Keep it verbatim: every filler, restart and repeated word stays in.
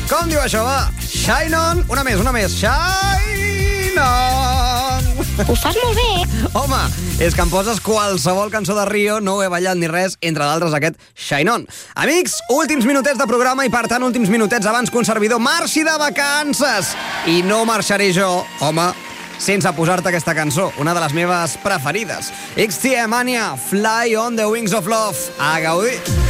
Com diu això, va? Shine on. Una més, una més. Shine on. Ho fas molt bé. Home, és que em poses qualsevol cançó de Rio, no ho he ballat ni res, entre d'altres aquest Shine on. Amics, últims minutets de programa i, per tant, últims minutets abans que un servidor marxi de vacances. I no marxaré jo, home, sense posar-te aquesta cançó, una de les meves preferides. X T M, Anya, Fly on the Wings of Love. A gaudir.